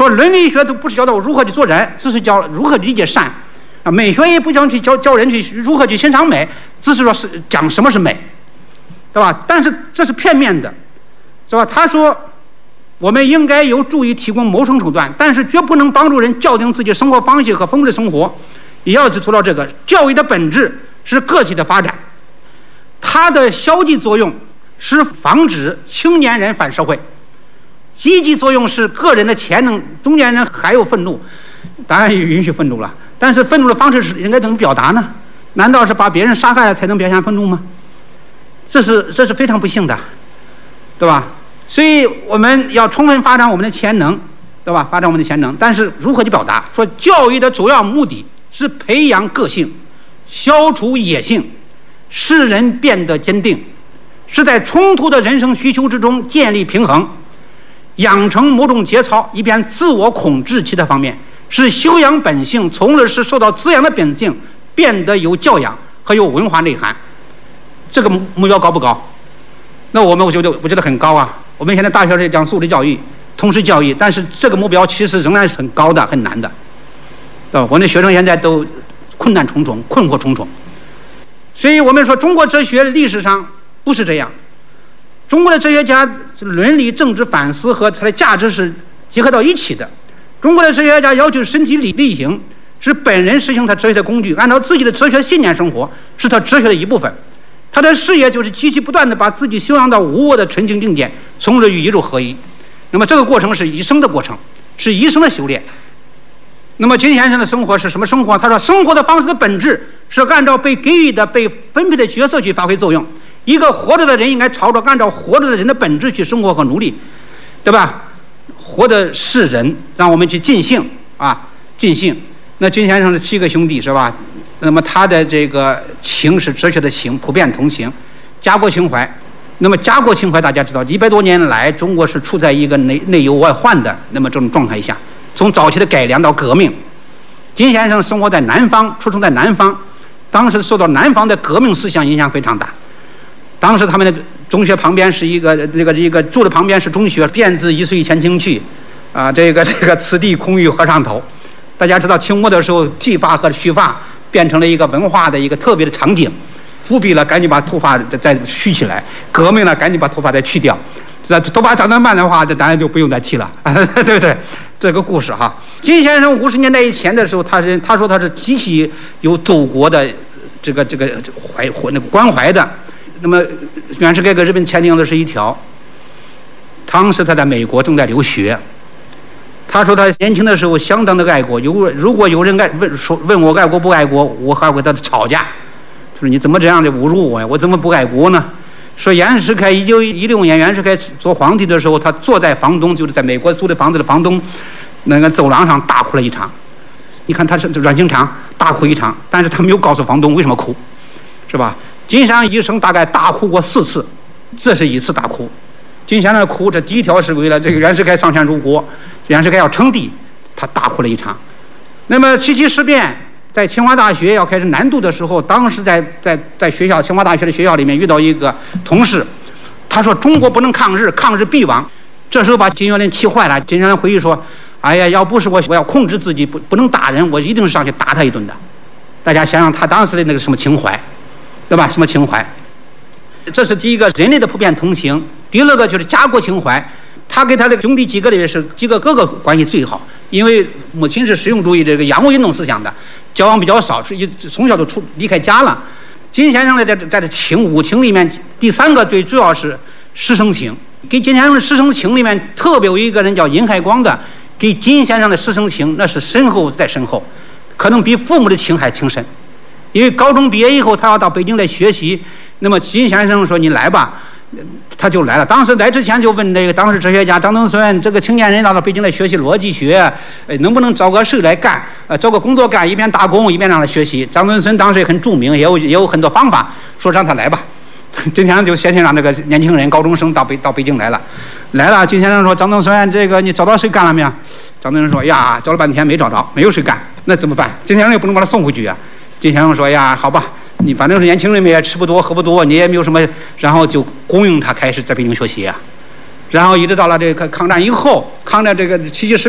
说伦理学都不是教导我如何去做人，只是教如何理解善啊。美学也不想去教人去如何去欣赏美，只是说是讲什么是美，对吧？但是这是片面的，是吧？他说我们应该有助于提供谋生手段，但是绝不能帮助人校定自己生活方式和丰富的生活。也要去做到这个。教育的本质是个体的发展，它的消极作用是防止青年人反社会，积极作用是个人的潜能。中年人还有愤怒，当然也允许愤怒了，但是愤怒的方式是应该怎么表达呢？难道是把别人杀害了才能表现愤怒吗？这是非常不幸的，对吧？所以我们要充分发展我们的潜能，对吧？发展我们的潜能，但是如何去表达？说教育的主要目的是培养个性，消除野性，使人变得坚定，是在冲突的人生需求之中建立平衡，养成某种节操，以便自我控制其他方面，使修养本性，从而使受到滋养的本性变得有教养和有文化内涵。这个目标高不高？那我觉得很高啊。我们现在大学是讲素质教育、通识教育，但是这个目标其实仍然是很高的、很难的，对吧？我的学生现在都困难重重、困惑重重。所以我们说，中国哲学历史上不是这样。中国的哲学家伦理、政治反思和它的价值是结合到一起的。中国的哲学家要求身体力行，是本人实行他哲学的工具，按照自己的哲学信念生活，是他哲学的一部分。他的事业就是继续不断地把自己修养到无我的纯净境界，从而与宇宙合一。那么这个过程是一生的过程，是一生的修炼。那么金先生的生活是什么生活？他说，生活的方式的本质是按照被给予的、被分配的角色去发挥作用。一个活着的人应该朝着按照活着的人的本质去生活和努力，对吧？活的是人，让我们去尽兴啊，尽兴。那金先生是7个兄弟，是吧？那么他的这个情是哲学的情，普遍同情，家国情怀。那么家国情怀大家知道，100多年来中国是处在一个内忧外患的那么这种状态下，从早期的改良到革命。金先生生活在南方，出生在南方，当时受到南方的革命思想影响非常大。当时他们的中学旁边是一个住的旁边是中学，便自1岁前庭去，啊，这个此地空余和尚头。大家知道清末的时候，剃发和须发变成了一个文化的一个特别的场景。复辟了，赶紧把头发再蓄起来；革命了，赶紧把头发再去掉。这头发长得慢的话，这当然就不用再剃了，对不对？这个故事哈。金先生50年代以前的时候，他说他是极其有祖国的这个关怀的。那么袁世凯跟日本签订的是一条，当时他在美国正在留学。他说他年轻的时候相当的爱国，如果有人问我爱国不爱国，我还会跟他吵架，说你怎么这样的侮辱我呀？我怎么不爱国呢？说袁世凯1916年袁世凯做皇帝的时候，他坐在房东，就是在美国租的房子的房东那个走廊上大哭了一场。你看他是阮经常大哭一场，但是他没有告诉房东为什么哭，是吧？金先生一生大概大哭过4次，这是1次大哭。金先生哭，这第一条是为了这个袁世凯上线入国，袁世凯要称帝，他大哭了一场。那么七七事变在清华大学要开始南渡的时候，当时在学校清华大学的学校里面遇到一个同事，他说中国不能抗日，抗日必亡。这时候把金岳霖气坏了。金岳霖回忆说，哎呀，要不是我要控制自己，不能打人，我一定是上去打他一顿的。大家想想他当时的那个什么情怀，对吧？什么情怀？这是第一个，人类的普遍同情。第二个就是家国情怀。他跟他的兄弟几个里面是几个哥哥关系最好，因为母亲是实用主义这个洋务运动思想的，交往比较少，从小就离开家了。金先生在这五情里面，第3个最主要是师生情。给金先生的师生情里面，特别有一个人叫殷海光的，给金先生的师生情那是深厚再深厚，可能比父母的情还情深。因为高中毕业以后，他要到北京来学习，那么金先生说：“你来吧。”他就来了。当时来之前就问这个当时哲学家张曾孙，这个青年人到北京来学习逻辑学，能不能找个事来干？找个工作干，一边打工一边让他学习。张曾孙当时也很著名，也有很多方法，说让他来吧。金先生就先让这个年轻人高中生到北京来了。金先生说：“张曾孙，这个你找到谁干了没有？”张曾孙说：“呀，找了半天没找着，没有谁干，那怎么办？”金先生也不能把他送回去啊。金先生说：“呀，好吧。”你反正是年轻人们也吃不多喝不多，你也没有什么，然后就供应他开始在北京学习啊，然后一直到了这个抗战以后，抗战这个77